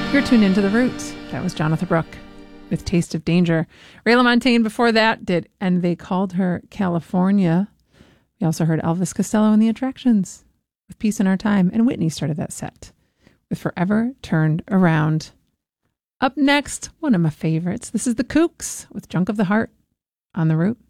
You're tuned into The Roots. That was Jonathan Brooke with Taste of Danger. Ray LaMontagne before that did And They Called Her California. We also heard Elvis Costello and the Attractions with Peace in Our Time. And Whitney started that set with Forever Turned Around. Up next, one of my favorites. This is The Kooks with Junk of the Heart on The Root.